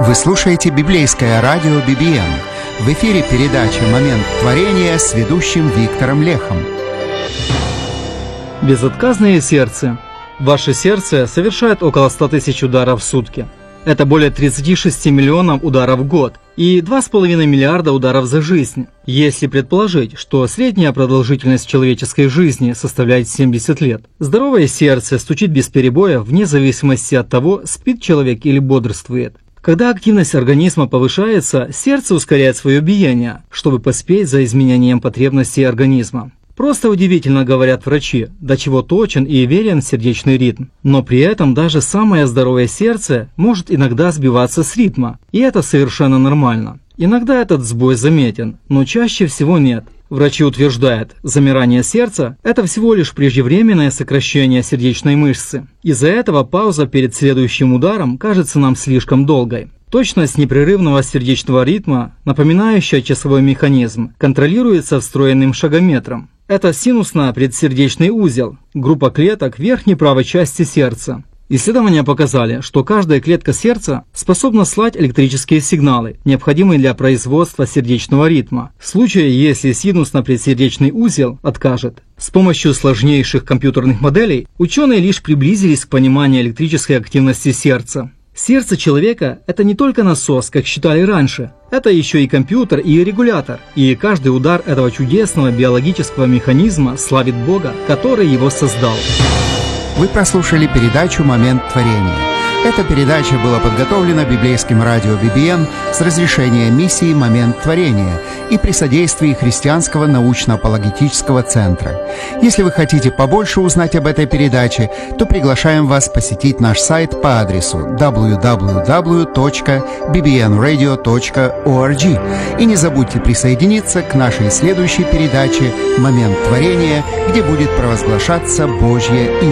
Вы слушаете библейское радио BBN. В эфире передача «Момент творения» с ведущим Виктором Лехом. Безотказное сердце. Ваше сердце совершает около 100 тысяч ударов в сутки. Это более 36 миллионов ударов в год и 2,5 миллиарда ударов за жизнь. Если предположить, что средняя продолжительность человеческой жизни составляет 70 лет, здоровое сердце стучит без перебоя вне зависимости от того, спит человек или бодрствует. Когда активность организма повышается, сердце ускоряет свое биение, чтобы поспеть за изменением потребностей организма. Просто удивительно, говорят врачи, до чего точен и верен сердечный ритм. Но при этом даже самое здоровое сердце может иногда сбиваться с ритма, и это совершенно нормально. Иногда этот сбой заметен, но чаще всего нет. Врачи утверждают, замирание сердца – это всего лишь преждевременное сокращение сердечной мышцы. Из-за этого пауза перед следующим ударом кажется нам слишком долгой. Точность непрерывного сердечного ритма, напоминающая часовой механизм, контролируется встроенным шагометром. Это синусно-предсердечный узел, группа клеток верхней правой части сердца. Исследования показали, что каждая клетка сердца способна слать электрические сигналы, необходимые для производства сердечного ритма, в случае, если синусно-предсердечный узел откажет. С помощью сложнейших компьютерных моделей ученые лишь приблизились к пониманию электрической активности сердца. Сердце человека – это не только насос, как считали раньше. Это еще и компьютер и регулятор. И каждый удар этого чудесного биологического механизма славит Бога, который его создал. Вы прослушали передачу «Момент творения». Эта передача была подготовлена библейским радио BBN с разрешения миссии «Момент творения» и при содействии Христианского научно-апологетического центра. Если вы хотите побольше узнать об этой передаче, то приглашаем вас посетить наш сайт по адресу www.bbnradio.org. И не забудьте присоединиться к нашей следующей передаче «Момент творения», где будет провозглашаться Божья истина.